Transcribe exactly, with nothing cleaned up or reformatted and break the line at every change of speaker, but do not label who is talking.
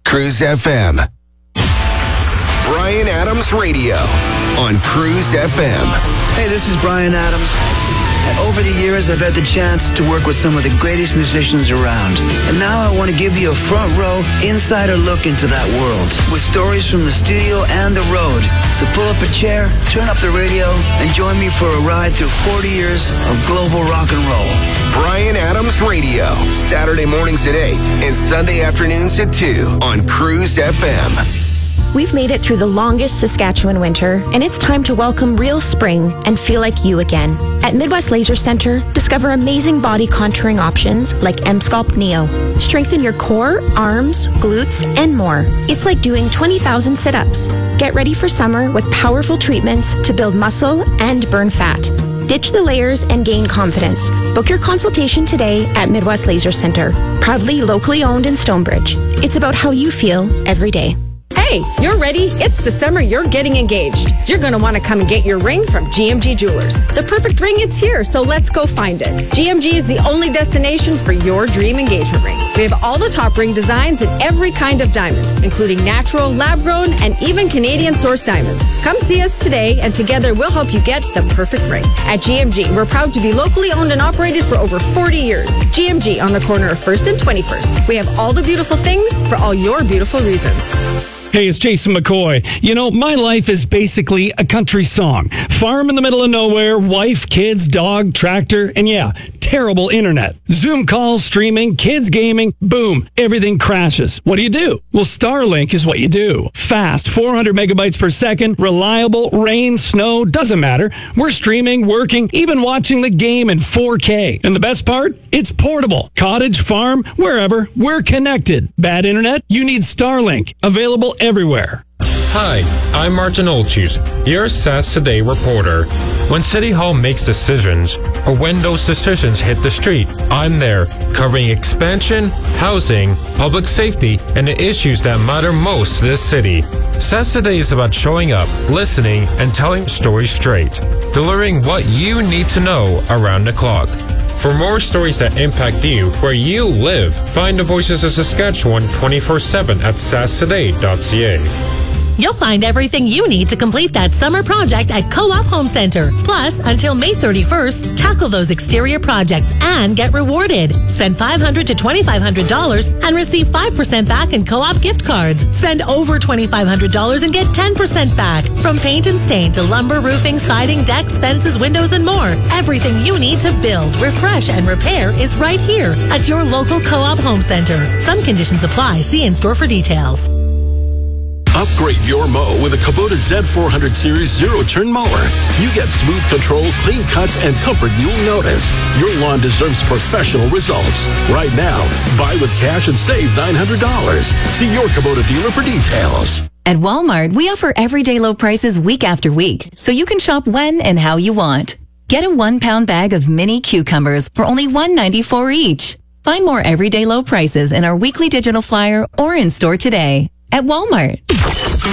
Cruise F M. Bryan Adams Radio on Cruise F M.
Hey, this is Bryan Adams. And over the years, I've had the chance to work with some of the greatest musicians around. And now I want to give you a front row, insider look into that world with stories from the studio and the road. So pull up a chair, turn up the radio, and join me for a ride through forty years of global rock and roll.
Bryan Adams Radio, Saturday mornings at eight and Sunday afternoons at two on Cruise F M.
We've made it through the longest Saskatchewan winter, and it's time to welcome real spring and feel like you again. At Midwest Laser Center, discover amazing body contouring options like M-Sculpt Neo. Strengthen your core, arms, glutes, and more. It's like doing twenty thousand sit-ups. Get ready for summer with powerful treatments to build muscle and burn fat. Ditch the layers and gain confidence. Book your consultation today at Midwest Laser Center. Proudly locally owned in Stonebridge. It's about how you feel every day.
Hey, you're ready? It's the summer you're getting engaged. You're going to want to come and get your ring from G M G Jewelers. The perfect ring, it's here, so let's go find it. G M G is the only destination for your dream engagement ring. We have all the top ring designs in every kind of diamond, including natural, lab-grown, and even Canadian-sourced diamonds. Come see us today, and together we'll help you get the perfect ring. At G M G, we're proud to be locally owned and operated for over forty years. G M G on the corner of first and twenty-first. We have all the beautiful things for all your beautiful reasons.
Hey, it's Jason McCoy. You know, my life is basically a country song. Farm in the middle of nowhere, wife, kids, dog, tractor, and yeah, terrible internet. Zoom calls, streaming, kids gaming, boom, everything crashes. What do you do? Well, Starlink is what you do. Fast, four hundred megabytes per second, reliable, rain, snow, doesn't matter. We're streaming, working, even watching the game in four K. And the best part? It's portable. Cottage, farm, wherever, we're connected. Bad internet? You need Starlink. Available everywhere.
Hi, I'm Martin Olchus, your S A S Today reporter. When City Hall makes decisions, or when those decisions hit the street, I'm there, covering expansion, housing, public safety, and the issues that matter most to this city. S A S Today is about showing up, listening, and telling stories straight, delivering what you need to know around the clock. For more stories that impact you where you live, find the Voices of Saskatchewan twenty-four seven at sastoday dot c a.
You'll find everything you need to complete that summer project at Co-op Home Center. Plus, until May thirty-first, tackle those exterior projects and get rewarded. Spend five hundred dollars to twenty-five hundred dollars and receive five percent back in Co-op gift cards. Spend over twenty-five hundred dollars and get ten percent back. From paint and stain to lumber, roofing, siding, decks, fences, windows, and more. Everything you need to build, refresh, and repair is right here at your local Co-op Home Center. Some conditions apply. See in-store for details.
Upgrade your mow with a Kubota Z four hundred Series zero-turn mower. You get smooth control, clean cuts, and comfort you'll notice. Your lawn deserves professional results. Right now, buy with cash and save nine hundred dollars. See your Kubota dealer for details.
At Walmart, we offer everyday low prices week after week, so you can shop when and how you want. Get a one-pound bag of mini cucumbers for only one dollar and ninety-four cents each. Find more everyday low prices in our weekly digital flyer or in-store today. At Walmart.